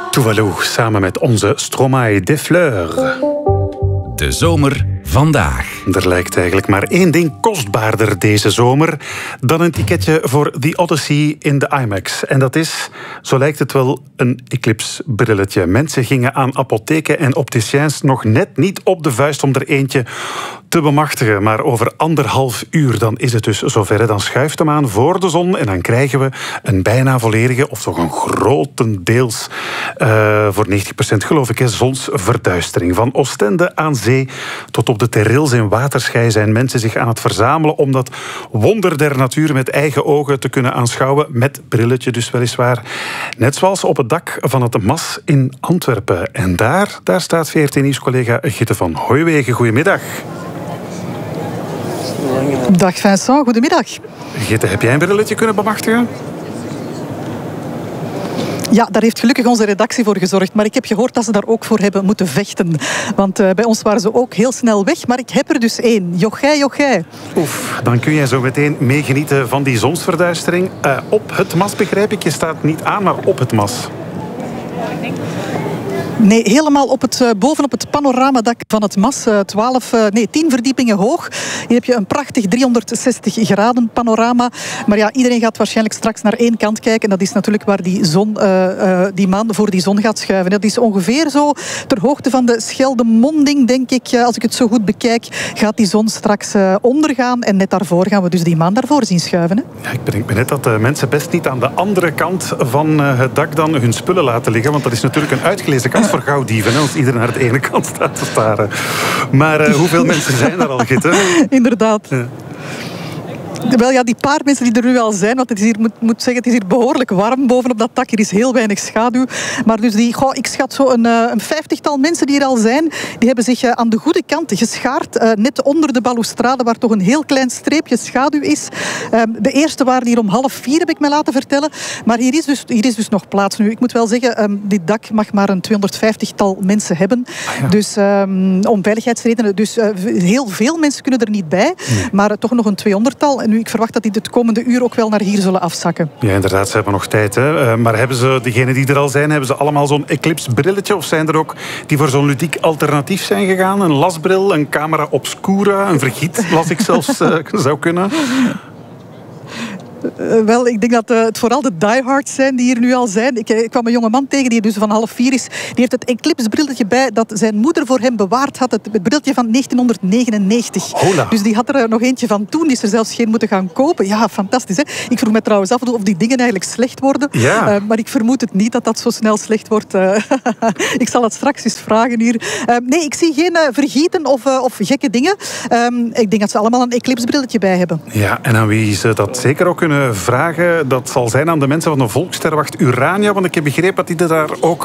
Tuvalu, samen met onze Stromae des Fleurs. De zomer vandaag. Er lijkt eigenlijk maar één ding kostbaarder deze zomer dan een ticketje voor The Odyssey in de IMAX. En dat is, zo lijkt het wel, een eclipse-brilletje. Mensen gingen aan apotheken en opticiens nog net niet op de vuist om er eentje te bemachtigen. Maar over 1,5 uur dan is het dus zover. Dan schuift hem aan voor de zon en dan krijgen we een bijna volledige, of toch een grotendeels, voor 90% geloof ik, zonsverduistering. Van Oostende aan zee tot op de Terils in Waterschei zijn mensen zich aan het verzamelen om dat wonder der natuur met eigen ogen te kunnen aanschouwen. Met brilletje dus weliswaar. Net zoals op het dak van het MAS in Antwerpen. En daar staat VRT-nieuwscollega Gitte van Hooiwegen. Goedemiddag. Dag Vincent, goedemiddag. Gitte, heb jij een brilletje kunnen bemachtigen? Ja, daar heeft gelukkig onze redactie voor gezorgd. Maar ik heb gehoord dat ze daar ook voor hebben moeten vechten. Want bij ons waren ze ook heel snel weg. Maar ik heb er dus één. Jochij. Oef, dan kun jij zo meteen meegenieten van die zonsverduistering. Op het MAS begrijp ik. Je staat niet aan, maar op het MAS. Nee, helemaal bovenop het panoramadak van het MAS. 10 verdiepingen hoog. Hier heb je een prachtig 360 graden panorama. Maar ja, iedereen gaat waarschijnlijk straks naar één kant kijken. En dat is natuurlijk waar die maan voor die zon gaat schuiven. Dat is ongeveer zo ter hoogte van de Scheldemonding, denk ik. Als ik het zo goed bekijk, gaat die zon straks ondergaan. En net daarvoor gaan we dus die maan daarvoor zien schuiven. Hè? Ja, ik bedenk me net dat mensen best niet aan de andere kant van het dak dan hun spullen laten liggen. Want dat is natuurlijk een uitgelezen kans voor gauwdieven, als iedereen naar de ene kant staat te staren. Maar hoeveel mensen zijn er al, Gitte? Inderdaad. Ja. Wel ja, die paar mensen die er nu al zijn, want het is hier, moet zeggen, het is hier behoorlijk warm bovenop dat dak. Er is heel weinig schaduw. Maar dus ik schat zo een 50-tal mensen die er al zijn, die hebben zich aan de goede kant geschaard. Net onder de balustrade, waar toch een heel klein streepje schaduw is. De eerste waren hier om 3:30, heb ik me laten vertellen. Maar hier is dus nog plaats nu. Ik moet wel zeggen, dit dak mag maar een 250-tal mensen hebben. Ah, ja. Dus om veiligheidsredenen. Dus heel veel mensen kunnen er niet bij. Nee. Maar toch nog een 200-tal. Nu, ik verwacht dat die het komende uur ook wel naar hier zullen afzakken. Ja, inderdaad, ze hebben nog tijd. Hè. Maar hebben ze, degenen die er al zijn, hebben ze allemaal zo'n eclipse-brilletje? Of zijn er ook die voor zo'n ludiek alternatief zijn gegaan? Een lasbril, een camera obscura, een vergiet, las ik zelfs, zou kunnen. Wel, ik denk dat het vooral de diehards zijn die hier nu al zijn. Ik kwam een jonge man tegen die dus van 3:30 is. Die heeft het eclipse-brilletje bij dat zijn moeder voor hem bewaard had. Het brilletje van 1999. Hola. Dus die had er nog eentje van toen. Die is er zelfs geen moeten gaan kopen. Ja, fantastisch. Hè? Ik vroeg me trouwens af of die dingen eigenlijk slecht worden. Ja. Maar ik vermoed het niet dat dat zo snel slecht wordt. Ik zal het straks eens vragen hier. Nee, ik zie geen vergieten of gekke dingen. Ik denk dat ze allemaal een eclipse-brilletje bij hebben. Ja, en aan wie ze dat zeker ook kunnen vragen, dat zal zijn aan de mensen van de Volkssterrenwacht Urania, want ik heb begrepen dat die er daar ook